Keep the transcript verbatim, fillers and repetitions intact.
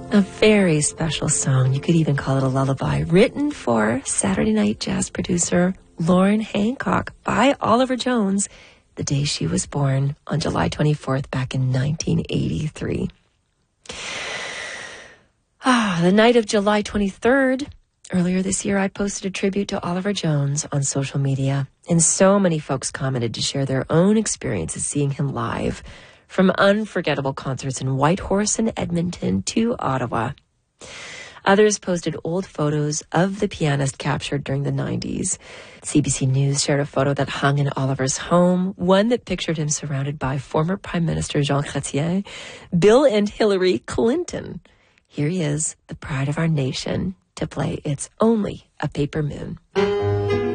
A very special song. You could even call it a lullaby, written for Saturday night jazz producer Lauren Hancock by Oliver Jones the day she was born on July twenty-fourth back in nineteen eighty-three. Ah, the night of July twenty-third, earlier this year, I posted a tribute to Oliver Jones on social media, and so many folks commented to share their own experiences seeing him live, from unforgettable concerts in Whitehorse and Edmonton to Ottawa. Others posted old photos of the pianist captured during the nineties. C B C News shared a photo that hung in Oliver's home, one that pictured him surrounded by former Prime Minister Jean Chrétien, Bill and Hillary Clinton. Here he is, the pride of our nation, to play It's Only a Paper Moon.